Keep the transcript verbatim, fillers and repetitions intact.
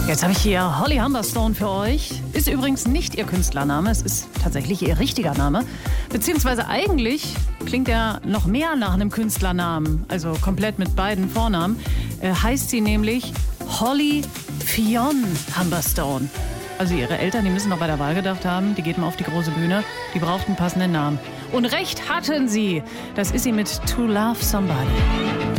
Jetzt habe ich hier Holly Humberstone für euch. Ist übrigens nicht ihr Künstlername, es ist tatsächlich ihr richtiger Name. Beziehungsweise eigentlich klingt er noch mehr nach einem Künstlernamen, also komplett mit beiden Vornamen. Äh, heißt sie nämlich Holly Fionn Humberstone. Also ihre Eltern, die müssen noch bei der Wahl gedacht haben, die geht mal auf die große Bühne, die braucht einen passenden Namen. Und recht hatten sie, das ist sie mit To Love Somebody.